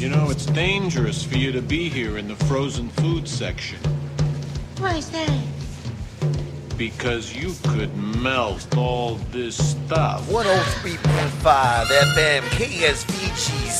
You know, it's dangerous for you to be here in the frozen food section. Why is that? Because you could melt all this stuff. 103.5 FM KSVG